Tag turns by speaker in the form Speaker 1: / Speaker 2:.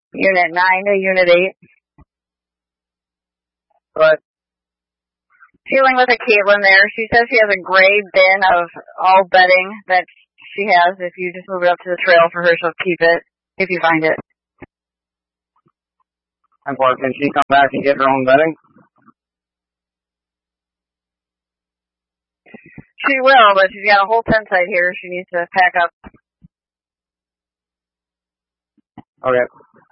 Speaker 1: Unit 9 to Unit 8.
Speaker 2: But
Speaker 1: Dealing with a Caitlin there. She says she has a gray bin of all bedding that she has. If you just move it up to the trail for her, she'll keep it if you find it.
Speaker 2: and for can she come back and get her own bedding?
Speaker 1: She will, but she's got a whole tent site here she needs to pack up.
Speaker 2: Okay.